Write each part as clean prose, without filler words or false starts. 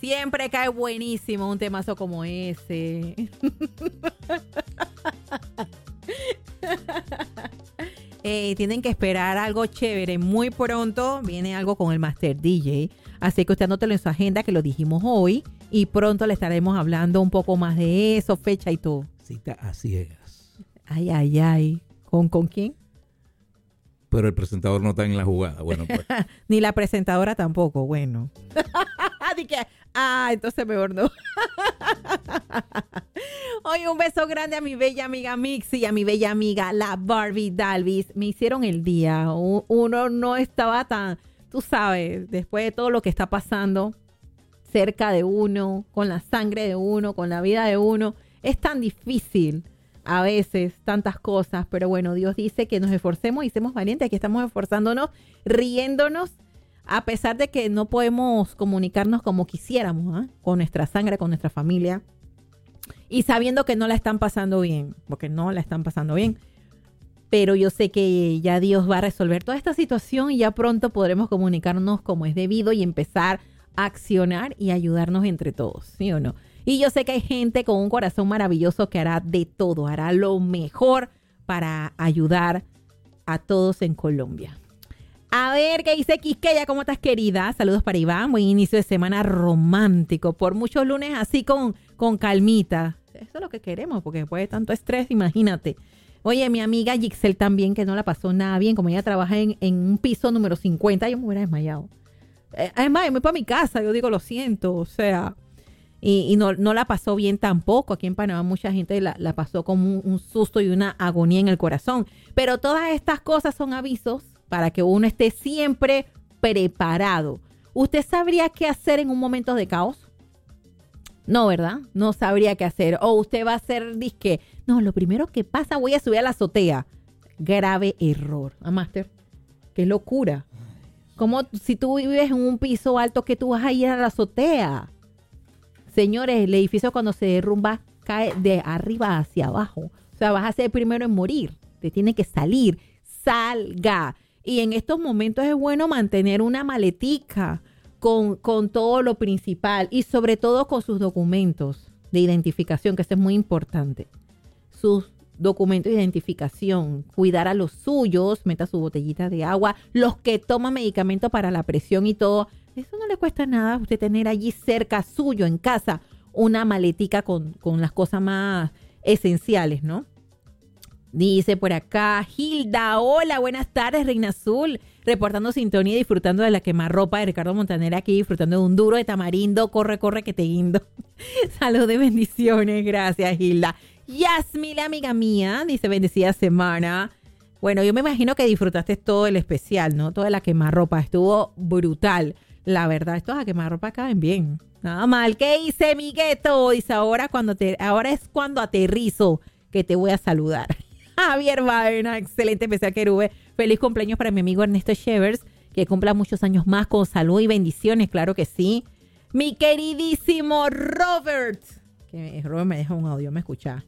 Siempre cae buenísimo un temazo como ese. Tienen que esperar algo chévere. Muy pronto viene algo con el Master DJ. Así que usted anótelo en su agenda, que lo dijimos hoy. Y pronto le estaremos hablando un poco más de eso, fecha y todo. Cita a ciegas. Ay, ay, ay. ¿Con quién? Pero el presentador no está en la jugada. Bueno, pues. Ni la presentadora tampoco. Bueno. Entonces mejor no. Oye, un beso grande a mi bella amiga Mixi y a mi bella amiga la Barbie Dalvis. Me hicieron el día. Uno no estaba tan, tú sabes, después de todo lo que está pasando cerca de uno, con la sangre de uno, con la vida de uno, es tan difícil a veces tantas cosas, pero bueno, Dios dice que nos esforcemos y seamos valientes. Aquí estamos esforzándonos, riéndonos, a pesar de que no podemos comunicarnos como quisiéramos, con nuestra sangre, con nuestra familia, y sabiendo que no la están pasando bien, porque no la están pasando bien. Pero yo sé que ya Dios va a resolver toda esta situación y ya pronto podremos comunicarnos como es debido y empezar a accionar y ayudarnos entre todos, ¿sí o no? Y yo sé que hay gente con un corazón maravilloso que hará de todo, hará lo mejor para ayudar a todos en Colombia. A ver, ¿qué dice Quisqueya? ¿Cómo estás, querida? Saludos para Iván. Buen inicio de semana romántico. Por muchos lunes así con calmita. Eso es lo que queremos, porque después de tanto estrés, imagínate. Oye, mi amiga Gixel también, que no la pasó nada bien. Como ella trabaja en un piso número 50, yo me hubiera desmayado. Además, yo me voy para mi casa. Yo digo, lo siento, o sea... Y no la pasó bien tampoco. Aquí en Panamá mucha gente la pasó con un susto y una agonía en el corazón. Pero todas estas cosas son avisos para que uno esté siempre preparado. ¿Usted sabría qué hacer en un momento de caos? No, ¿verdad? No sabría qué hacer. O usted va a hacer disque. No, lo primero que pasa, voy a subir a la azotea. Grave error. Master, qué locura. Como si tú vives en un piso alto, que tú vas a ir a la azotea. Señores, el edificio cuando se derrumba cae de arriba hacia abajo. O sea, vas a ser el primero en morir. Te tiene que salir. Salga. Y en estos momentos es bueno mantener una maletica con todo lo principal y sobre todo con sus documentos de identificación, que eso es muy importante. Sus documentos de identificación. Cuidar a los suyos. Meta su botellita de agua. Los que toman medicamentos para la presión y todo. Eso no le cuesta nada usted tener allí cerca suyo, en casa, una maletica con las cosas más esenciales, ¿no? Dice por acá, Hilda, hola, buenas tardes, Reina Azul. Reportando sintonía y disfrutando de la quemarropa de Ricardo Montaner aquí, disfrutando de un duro de tamarindo. Corre, corre, que te guindo. Salud y bendiciones, gracias, Hilda. Yasmila, amiga mía, dice, bendecida semana. Bueno, yo me imagino que disfrutaste todo el especial, ¿no? Toda la quemarropa, estuvo brutal. La verdad, estos a quemarropa caen bien. Nada mal. ¿Qué dice mi gueto? Dice, ahora es cuando aterrizo que te voy a saludar. Javier Baena, excelente especial, querube. Feliz cumpleaños para mi amigo Ernesto Shevers, que cumpla muchos años más con salud y bendiciones, claro que sí. Mi queridísimo Robert. Que Robert me deja un audio, me escucha.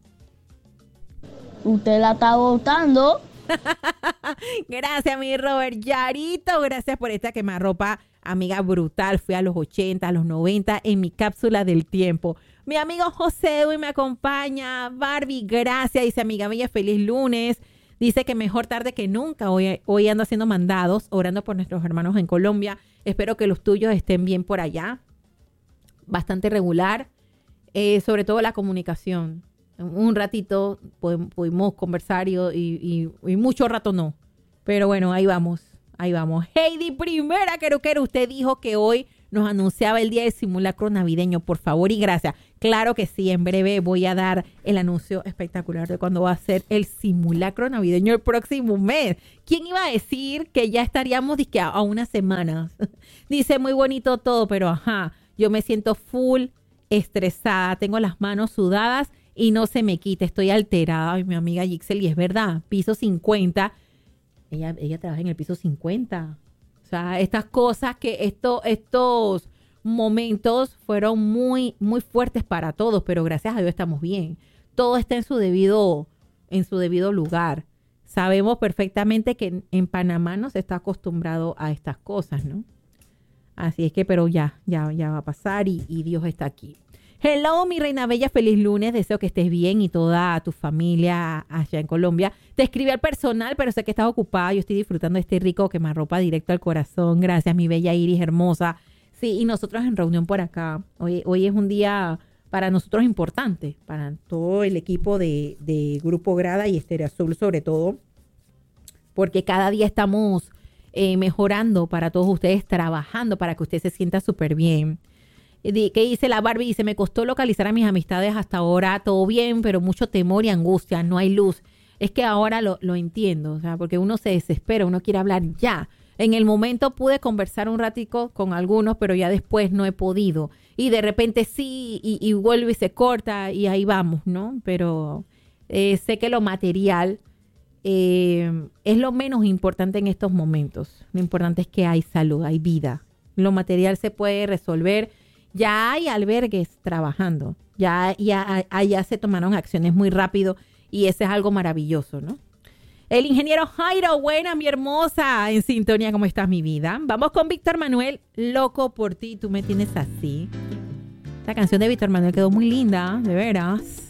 Usted la está votando. Gracias, mi Robert. Yarito, gracias por esta quemarropa. Amiga brutal, fui a los 80, a los 90 en mi cápsula del tiempo. Mi amigo José Edwin me acompaña. Barbie, gracias. Dice, amiga mía, feliz lunes. Dice que mejor tarde que nunca. Hoy ando haciendo mandados, orando por nuestros hermanos en Colombia. Espero que los tuyos estén bien por allá. Bastante regular. Sobre todo la comunicación. Un ratito pudimos conversar y mucho rato no. Pero bueno, ahí vamos. Ahí vamos. Heidi Primera, queruquero, usted dijo que hoy nos anunciaba el día del simulacro navideño, por favor y gracias. Claro que sí, en breve voy a dar el anuncio espectacular de cuándo va a ser el simulacro navideño el próximo mes. ¿Quién iba a decir que ya estaríamos a unas semanas? Dice, muy bonito todo, pero yo me siento full estresada, tengo las manos sudadas y no se me quita, estoy alterada. Ay, mi amiga Gixel, y es verdad, piso 50. Ella trabaja en el piso 50. O sea, estas cosas estos momentos fueron muy, muy fuertes para todos, pero gracias a Dios estamos bien. Todo está en su debido lugar. Sabemos perfectamente que en Panamá no se está acostumbrado a estas cosas, ¿no? Así es que, pero ya va a pasar y Dios está aquí. Hello, mi reina bella, feliz lunes. Deseo que estés bien y toda tu familia allá en Colombia. Te escribí al personal, pero sé que estás ocupada. Yo estoy disfrutando de este rico quemarropa directo al corazón. Gracias, mi bella Iris hermosa. Sí, y nosotros en reunión por acá. Hoy es un día para nosotros importante, para todo el equipo de Grupo Grada y Estéreo Azul sobre todo, porque cada día estamos mejorando para todos ustedes, trabajando para que usted se sienta súper bien. ¿Qué dice la Barbie? Dice, me costó localizar a mis amistades hasta ahora, todo bien, pero mucho temor y angustia, no hay luz. Es que ahora lo entiendo, o sea, porque uno se desespera, uno quiere hablar ya. En el momento pude conversar un ratico con algunos, pero ya después no he podido. Y de repente sí, y vuelve y se corta y ahí vamos, ¿no? Pero sé que lo material es lo menos importante en estos momentos. Lo importante es que hay salud, hay vida. Lo material se puede resolver. Ya hay albergues trabajando, ya se tomaron acciones muy rápido y eso es algo maravilloso, ¿no? El ingeniero Jairo, buena, mi hermosa, en sintonía, ¿cómo estás, mi vida? Vamos con Víctor Manuel, loco por ti, tú me tienes así. La canción de Víctor Manuel quedó muy linda, de veras.